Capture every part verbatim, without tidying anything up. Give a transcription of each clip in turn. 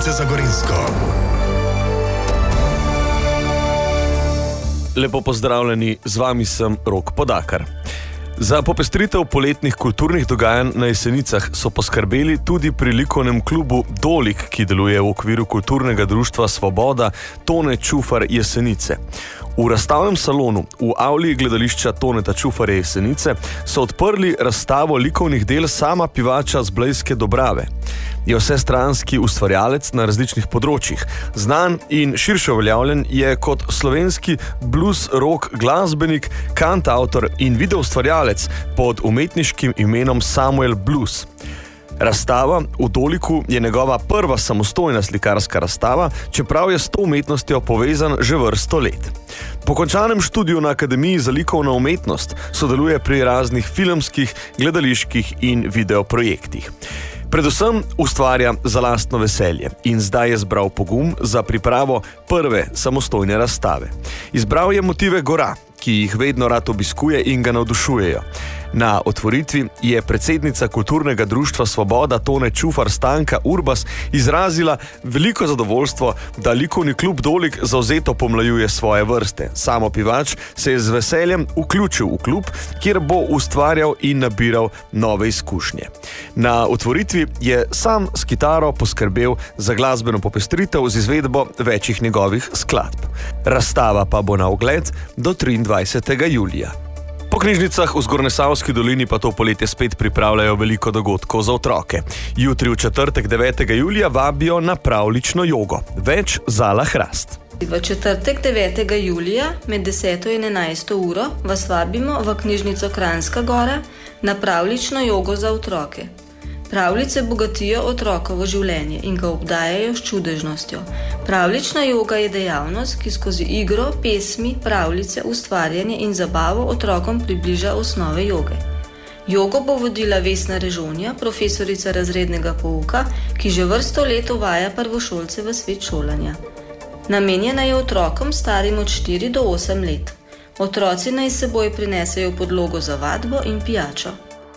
novice za Gorenjsko. Lepo pozdravljeni, z vami sem Rok Podakar. Za popestritev poletnih kulturnih dogajanj na Jesenicah so poskrbeli tudi pri likovnem klubu Dolik, ki deluje v okviru kulturnega društva Svoboda Tone Čufar Jesenice. V razstavnem salonu v avli gledališča Toneta Čufarja Jesenice so odprli razstavo likovnih del Sama Pivača z Blejske Dobrave. Je vsestranski ustvarjalec na različnih področjih. Znan in širše uveljavljen je kot slovenski blues rock glasbenik, kantavtor in videoustvarjalec pod umetniškim imenom Samuel Blues. Razstava v Doliku je njegova prva samostojna slikarska razstava, čeprav je s to umetnostjo povezan že vrsto let. Po končanem študiju na Akademiji za likovno umetnost sodeluje pri raznih filmskih, gledaliških in videoprojektih. Predvsem ustvarja za lastno veselje in zdaj je zbral pogum za pripravo prve samostojne razstave. Izbral je motive gora, ki jih vedno rad obiskuje in ga navdušujejo. Na otvoritvi je predsednica kulturnega društva Svoboda Tone Čufar Stanka Urbas izrazila veliko zadovoljstvo, da likovni klub Dolik zavzeto pomlajuje svoje vrste. Samo Pivač se je z veseljem vključil v klub, kjer bo ustvarjal in nabiral nove izkušnje. Na otvoritvi je sam s kitaro poskrbel za glasbeno popestritev z izvedbo večjih njegovih skladb. Razstava pa bo na ogled do triindvajsetega julija. Po knjižnicah v Zgornjesavski dolini pa to poletje spet pripravljajo veliko dogodkov za otroke. Jutri v četrtek devetega julija vabijo na pravljično jogo. Več Zala Hrast. V četrtek devetega julija med deseto in enajsto uro vas vabimo v knjižnico Kranjska Gora na pravljično jogo za otroke. Pravljice bogatijo otrokovo življenje in ga obdajajo s čudežnostjo. Pravljična joga je dejavnost, ki skozi igro, pesmi, pravljice, ustvarjanje in zabavo otrokom približa osnove joge. Jogo bo vodila Vesna Režonja, profesorica razrednega pouka, ki že vrsto let uvaja prvošolce v svet šolanja. Namenjena je otrokom starim od štiri do osem let. Otroci naj s seboj prinesejo podlogo za vadbo in pijačo.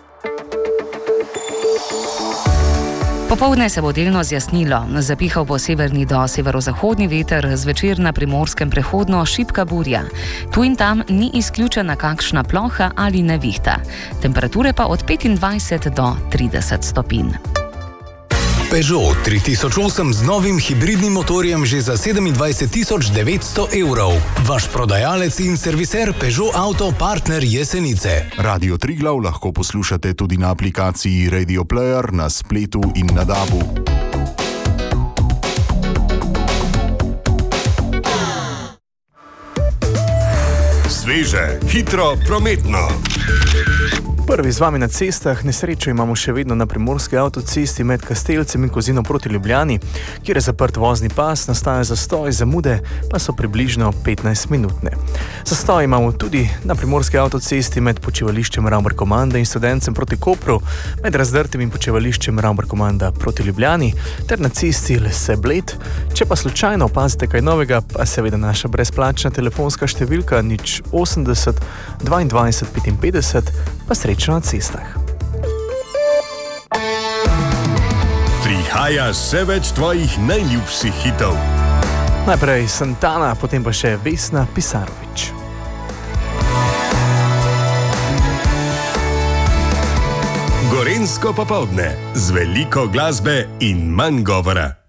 Popoldne se bo delno zjasnilo, zapihal bo severni do severozahodni veter, zvečer na Primorskem prehodno šibka burja. Tu in tam ni izključena kakšna ploha ali nevihta. Temperature pa od petindvajset do trideset stopinj. Peugeot tri tisoč osem z novim hibridnim motorjem že za sedemindvajset tisoč devetsto evrov. Vaš prodajalec in serviser Peugeot Auto partner Jesenice. Radio Triglav lahko poslušate tudi na aplikaciji Radio Player, na spletu in na dabu. Sveže, hitro, prometno. Prvi z vami na cestah. Nesrečo imamo še vedno na primorski avtocesti med Kastelcem in Kozino proti Ljubljani, kjer je zaprt vozni pas, nastaja zastoj, zamude pa so približno petnajst minutne. Zastoj imamo tudi na primorski avtocesti med počivališčem Ravnberg-Komanda in Studencem proti Kopru, med Razdrtim in počivališčem Ravnberg-Komanda proti Ljubljani ter na cesti Lese-Bled. Če pa slučajno opazite kaj novega, pa seveda naša brezplačna telefonska številka nič osemdeset dvaindvajset petinpetdeset, pa srečno na cestah. Prihaja še več tvojih najljubših hitov. Najprej Santana, potem pa še Vesna Pisarović. Gorenjsko popoldne z veliko glasbe in manj govora.